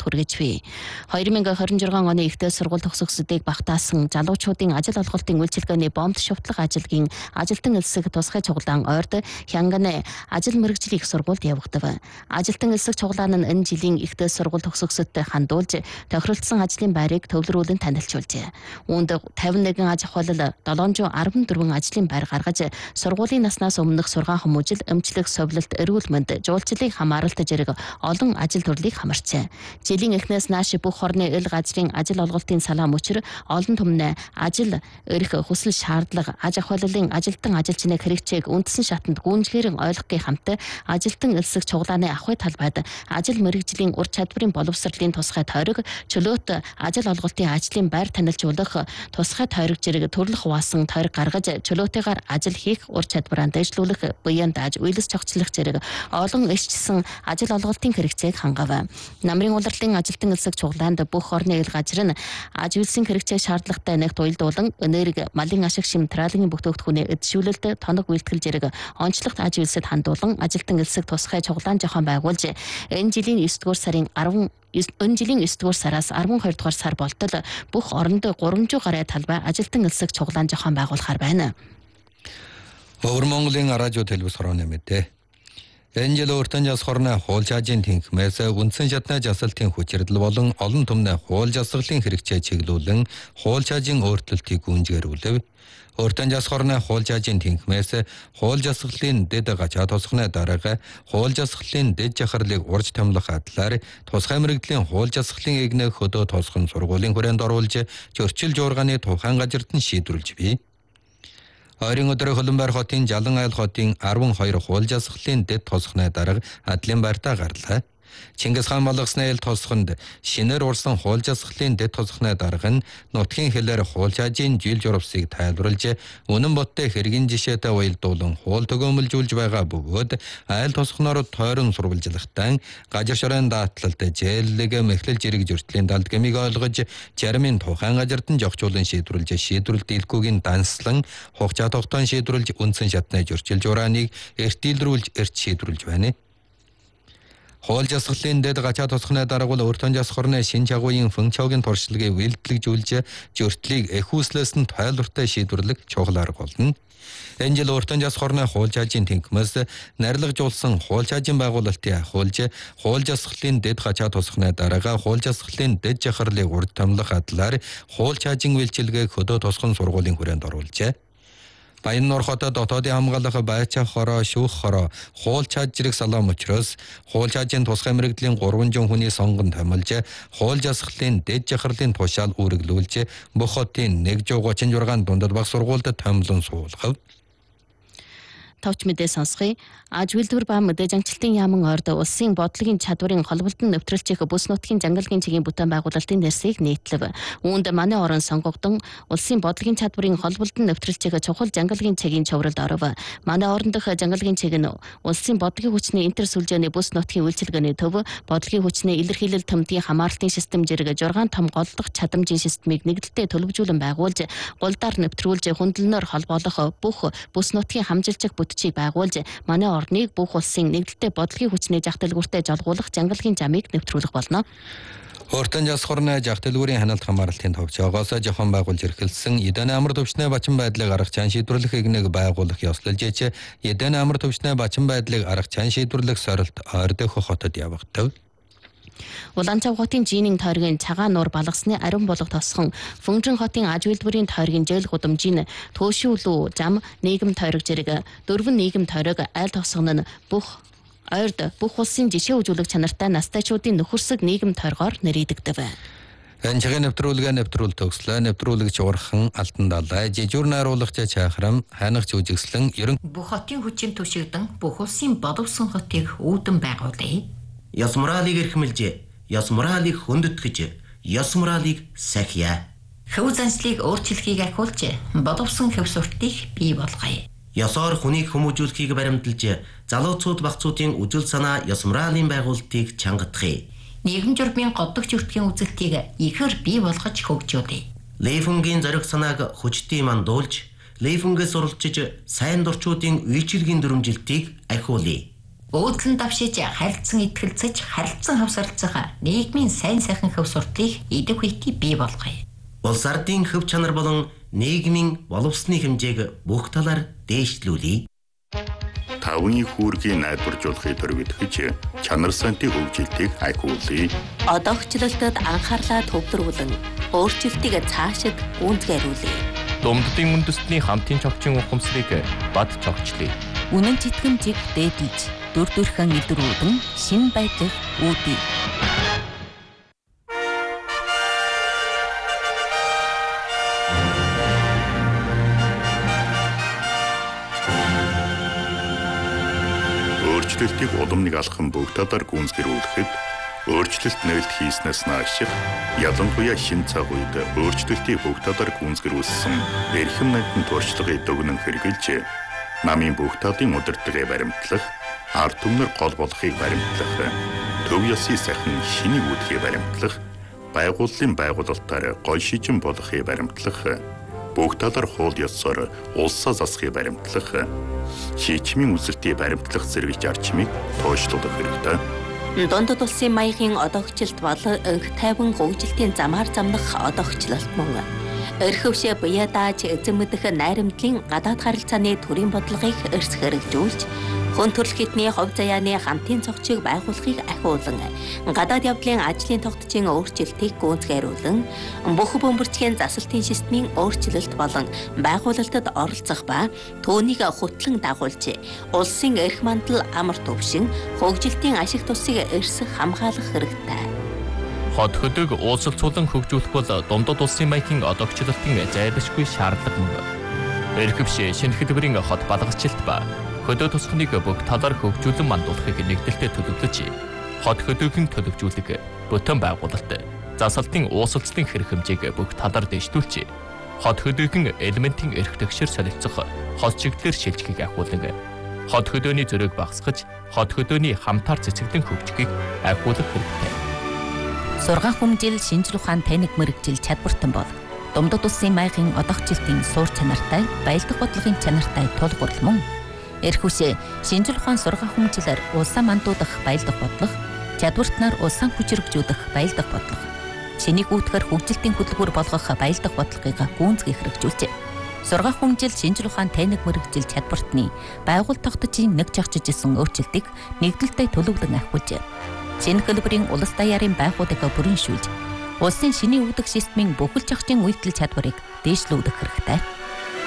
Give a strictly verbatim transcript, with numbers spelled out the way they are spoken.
хүргэж буй. хоёр мянга хорин жургаан оны ихтэй сургууль төгсгсөдийг багтаасан залуучуудын ажил олголтын үйлчилгээний бомб шувтлах ажилгийн ажилтан элсэг тусгай цуглаан ойрд Хянганы ажил мэргэжлийн их сургуульд явагдав. Ажилтан элсэг цуглаан нь энэ жилийн ихтэй сургууль төгсгсөдтэй хандуулж тохиролцсон ажлын байрыг төвлөрүүлэн танилцуулжээ. Үүнд тавин нэгэн аж ахуйлал долоон зуун арван дөрвөн ажлын байр гаргаж сургуулийн наснаас өмнөх сургаан хүмүүжил, эмчлэх, совилалт, эрүүл мэнд, жуулчлалыг хамааралт зэрэг олон ажил төрлийг хамарчээ. Жилийн эхнээс нааш бүх орны ил газрын ажил олголтын салаа мөчр олон түмнээ ажил эрх хүсэл шаардлага, аж ахуйллын ажилтан ажилчны хэрэгцээг үндсэн шатанд гүйцэтгэрэн ойлгохын хамт ажилтан элсэг цуглааны ахуй талбайд ажил мэргэжлийн ур чадварын боловсролын тусгай тойрог, чөлөөт ажил олголтын ажлын байр танилцуулах тусгай тойрог зэрэг төрлөх хуваасан тойрог гаргаж чөлөөтэйгээр ажил хийх ур чадвараа дэвшлүүлэх, буян дааж, үйлс цогцлох зэрэг олон ишчсэн ажил олголтын хэрэгцээг хангав. Намрын улирлын ажилтан элсэг цуглаанд бүх орны ил газар нь аж үйлсийн хэрэгцээг шаардлагатай нэгт уялдуулан энерги, малын ашиг шим, тралын бүтээгдэхүүний эдшүүлэлт, тоног үйлдэл зэрэг онцлогт аж үйлсэд хандуулан ажилтан элсэг тусгай цуглаан зохион байгуулж энэ жилийн есдүгээр сарын арван энэ жилийн есдүгээр сараас арван хоёр дугаар сар болтол бүх оронд гурван зуун гаруй талбай ажилтан элсэг цуглаан зохион байгуулахаар байна. Өвөр Монголын радио телевиз хорооны мэдээ. Энэ жил уртан жас хорны хууль чаажийн тэнхмээс үндсэн шатны жасалтын хүчирдэл болон олон түмний хууль жасгалын хэрэгцээ чиглүүлэн хууль чаажийн өөрчлөлтийг гүйцэтгүүлэв. Уртан жас хорны хууль чаажийн тэнхмээс хууль жасгалын дэд гачаа тусганы дарга хууль жасгалын дэд жахарлыг урж томлох адлаар тусгай мэрэгдлийн хууль жасгалын эгнээ хөдөө тосгон сургуулийн хүрээнд оруулж зөрчил жуургааны тухайн газарт нь шийдвэрлэж бий. Ойрын өдөр Хөлбөмбөр хотын Жалан айл хотын арван хоёр хууль жасгалын дэд тосгоны дарга адлын байртаа гарлаа. Чингис хаан болгосны ил тосгонд шинээр урсан хууль жасгалын дэд тосгоны дарга нь нутгийн хэлээр хууль чаажийн жил журвсыг тайлбарлаж үнэн боттой хэргийн жишээтэй уялдуулан хууль төгөөмөлжүүлж байгаа бөгөөд айл тосгоноор тойрон сурвалжлагтан газар шорын даатлалт зээллэг мэхлэл жирэг зөрчлийн далд гэмиг ойлгож жармын тухайн газарт нь жогчуулан шийдвэрлэж шийдвэрлэл дийлхүүгийн данслан хугацаа тогтоон шийдвэрлэж үндсэн шатны зөрчил журааныг эрт дийлрүүлж эрт шийдвэрлэж байна. Хууль жасгалын дэд гачаа тосгоны дарга уртан жас хорны шин чагуугийн функцийн туршлагыг үйлдэлжүүлж зөрчлийг эхүүслээс нь тойлортой шийдвэрлэх чухал арга болно. Энэ жил уртан жас хорны хууль чаажийн тэнхмээс нарилгажуулсан хууль чаажийн байгуулалтын ахуулж хууль жасгалын дэд гачаа тосгоны дарга хууль жасгалын дэд жахарлыг урд томлох адлаар хууль чаажийн үйлчилгээг хөдөө тосгон сургуулийн хүрээнд оруулжээ. Баяннуур хотод дотоодын хамгаалах байцаа хороо, шүүх хороо, хууль чааж зэрэг салаа мөчрөөс хууль чаажийн тусгай мэрэгдлийн гурван зуун хүний сонгонд томилж хууль жасгалын дэд жахарлын тушаал үүрэглүүлж бүх хотын нэг зуун гучин шуургаан дундад баг сургуульд томлон суулгав. Товч мэдээ сонсгоё. Аж үйлдвэр ба мэдээ зангилтын яаман орд улсын бодлогын чадварын холболтон нэвтрүүлчих бүс нутгийн жангалгийн чигийн бүтээн байгуулалтын нэрсийг нийтлэв. Үүнд манай орон сонгогдсон улсын бодлогын чадварын холболтон нэвтрүүлчих чухал жангалгийн чигийн човролд оров. Манай орон дэх жангалгийн чиг нь улсын бодлогын хүчний интер сүлжээний бүс нутгийн үйлчилгээний төв, бодлогын хүчний илэрхийлэл төмдийн хамаарлалтын систем зэрэг жургаан том голлох чадамжийн системийг нэгдэлтэй төлөвжүүлэн байгуулж, гулдаар нэвтрүүлж хөндлөнөөр холбоолох бүх бүс нутгийн хамжилчих бүтцийг байгуулж, манай орныг бүх улсын нэгдэлтэй бодлогын хүчний зах дэлгүүртээ жолгуулах жангалгийн замыг нэвтрүүлэх болно. Уртан жас хорны зах дэлгүүрийн ханалт хамааралтын товчоогоос жохон байгуулж ирхэлсэн Эдэн амар төвчний бачин байдлыг арга чан шийдвэрлэх эгнийг байгуулах ёслолж ич Эдэн амар төвчний бачин байдлыг арга чан шийдвэрлэх сорилт ойрдох хотод явагдав. Улаанцав хотын жинийн тойргийн цагаан нуур балгасны ариун болго тосхон Фүнжин хотын аж үйлдвэрийн тойргийн жээл гудамжийн Төөшүүлүү зам нийгэм тойрог зэрэг дөрвөн нийгэм тойрог айл тосгон нь бүх ойрд бүх улсын жишээ үзүүлэх чанартай настайчуудын нөхөрсөг нийгэм тойргоор нэрийдэгдэв. Энэ чигийн нэвтрүүлгээ нэвтрүүл төгслөө нэвтрүүлэгч урхан алтан далай жижүүр найруулагч чахрам хайнагч үжигслэн ерөн бүх хотын хүчин түшигдэн бүх улсын боловсон хотыг үүдэн байгуулъя. Ёс моралыг эрхэмлж, ёс моралыг хөндөтгэж, ёс моралыг сахиа. Хөв заншлыг өөрчлөхийг ахиулж, боловсон хөв суртыг бий болгоё. Ёсоор хүнийг хүмүүжүүлэхийг баримталж, залууцууд багцуудын үжил санаа ёс моралын байгуулалтыг чангадахыг. Нийгэм журмын годдогч өртгийн үзэлтийг ихээр бий болгож хөгжүүлье. Лейфунгийн зориг санааг хүчтэй мандуулж, Лейфунгээс уралчиж сайн дурчуудын үйлчилгийн дүрмжилтийг ахиулъя. Өөдлөн давшиж харилцан итгэлцэж харилцан хавсарлцах нийгмийн сайн сайхан хөв сурталыг идэг үеий бий болгоё. Улс ардын хөв чанар болон нийгмийн боловсны хэмжээг бүх талаар дээшлүүлье. Тавны хүүргийн найдваржуулахыг төрөвдөж чанар сантын хөгжилтийг ахиулъя. Одоогчлолтод анхаарлаа төвлөрүүлэн өөрчлөлтийг цаашид гүйцэтгүүлье. Думддын үндэстний хамтын цогцын ухамсарыг бад цогчлъя. Үнэн читгэмжийг дээдэлж дүр төрхөн илрүүлэн шин байдлыг үүдье. Өөрчлөлтийг улам нэг алхам бүх талаар гүйцэтгүүлэхэд өөрчлөлт нээлт хийснээс нааш ялангуяа шин цаг үед өөрчлөлтийг бүх талаар гүйцэтгүүлсэн эрхэм найдын туршлагыг дүгнэн хэрэгжилж намын бүх талын удирдлагыг баримтлах, ард түмнэр гол болохыг баримтлах, төв ёсны сайхан шинийг үүдхийг баримтлах, байгууллын байгуулалтаар гол шижин болохыг баримтлах, бүх талаар хууль ёсоор улсаа засахыг баримтлах, шийдвэрийн үзэлтийг баримтлах зэрэг зарчмыг тооцоолох хэрэгтэй. Дундад улсын маягийн одоогчлолт бол өнг тайван хөгжилтийн замаар замнах одоогчлолт мөн. Эрхөвшөө буяа дааж эзэн мэдэх найрамдлын гадаад харилцааны төрийн бодлогыг эрс хэрэгжүүлж, хүн төрөлх хэдний хувь заяаны хамтын цогцыг байгуулахыг ахиулан, гадаад явдлын ажлын тогтцын өөрчлөлтийг гүйцэтгүүлэн, бүх бөмбөрцгийн засалтын системийн өөрчлөлт болон байгуулалтад оролцох ба түүнийг хөтлөн дагуулж, улсын эрх мандал амар төвшин хөгжилтийн ашиг тусыг эрс хамгаалах хэрэгтэй. Хот хөдөг уулзалцуулан хөгжүүлэх бол дундад улсын маягийн одоогчлолтын зайлшгүй шаардлага мөн. Эрхвшээ шинэ хэлбэрийн хот балгачлалт ба хөдөө тусахныг бүх талаар хөгжүүлэн мандуулахыг нэгдэлтэд төлөвлөж, хот хөдөөгийн төлөвжүүлэг, бүтэн байгуулалт, засалтын уусалцлын хэрэг хэмжээг бүх талаар дэвшүүлж, хот хөдөөгийн элементийн эрх тэгшэр солилцох хот чиглэлээр шилжихийг ахиулан, хот хөдөөний зөрөөг багасгаж, хот хөдөөний хамтаар цэцэглэн хөгжихийг ахиулах хэрэгтэй. Сургаан хүмжил шинжлэх ухаан тайныг мэрэгжил чадвартан бол дундад улсын маягийн одоогчлолтын суур чанартай, баялдах бодлогын чанартай тулгуурл мөн. Эрхвшээ шинжлэх ухаан сургаан хүмжилээр улсаа мандуудах баялдах бодлого, чадвартнаар улсаа хүчрэгжүүлэх баялдах бодлого, шинийг үүдгэр хөгжилтийн хөдөлгүүр болгох баялдах бодлогыг гүйцэтгэх хэрэгжүүлжээ. Сургаан хүмжил шинжлэх ухаан тайныг мэрэгжил чадвартны байгууллага тогтцын нэг чагчиж исэн өөрчлөлтийг нэгдэлтэд төлөвлөн ахиулжээ. Шинэ хэлбэрийн улс даяарын байгууллагыг бүрэн шүүлж, улсын шинийн үүдэх системийн бүхэл зохицын үйлдэл чадварыг дээшлүүлэх хэрэгтэй.